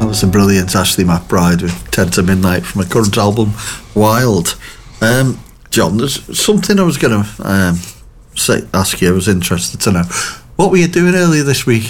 That was a brilliant Ashley McBride with 10 to Midnight from her current album, Wild. John, there's something I was going to ask you. I was interested to know. What were you doing earlier this week?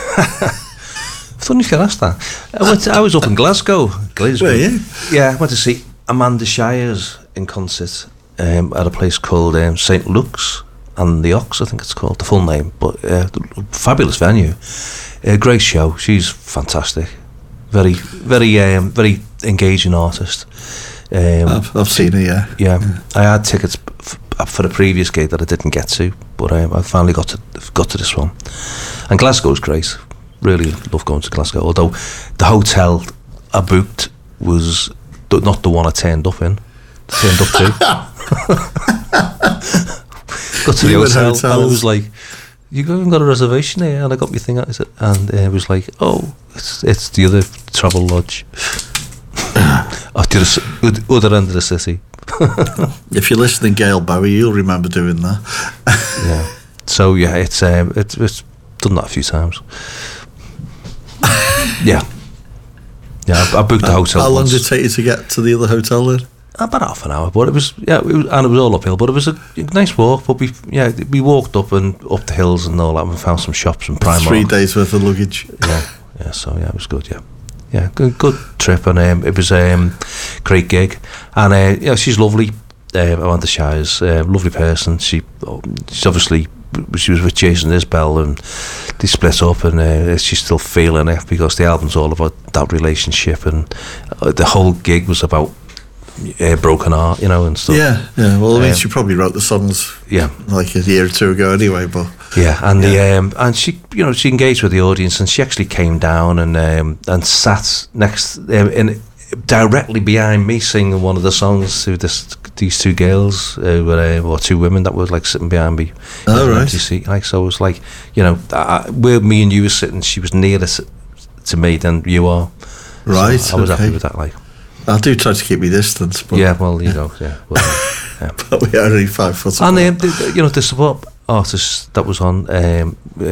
I thought you could ask that. I was up in Glasgow. Were you? Yeah, I went to see Amanda Shires in concert at a place called St Luke's and the Ox, I think it's called, the full name. But fabulous venue. Great show. She's fantastic. Very, very, very engaging artist. I've seen her, yeah. I had tickets for the previous gig that I didn't get to, but I finally got to this one. And Glasgow's great. Really love going to Glasgow, although the hotel I booked was not the one I turned up to. Got to the hotel and it was like, you haven't got a reservation here, and I got my thing out, and it was like, oh, it's the other travel lodge at the other end of the city. If you're listening, Gail Bowie, you'll remember doing that. Yeah. So yeah, it's done that a few times. Yeah, I booked the hotel. How long did it take you to get to the other hotel then? About half an hour, but it was all uphill. But it was a nice walk. But we walked up the hills and all that, and found some shops and Primark. 3 days worth of luggage. Yeah. So yeah, it was good. Yeah, good trip, and it was great gig, and she's lovely. Amanda Shires, lovely person. She's obviously. She was with Jason Isbell and they split up, and she's still feeling it because the album's all about that relationship, and the whole gig was about broken heart, and stuff. Yeah. Well, I mean, she probably wrote the songs, like a year or two ago, anyway. But and and she, she engaged with the audience, and she actually came down and sat next directly behind me singing one of the songs to these two girls or two women that were like sitting behind me. Oh, right. Seat. So it was like, where me and you were sitting, she was nearer to me than you are. Right. So I was happy with that. Like, I do try to keep my distance. But well, yeah. But we are only 5 foot apart. And the support artist that was on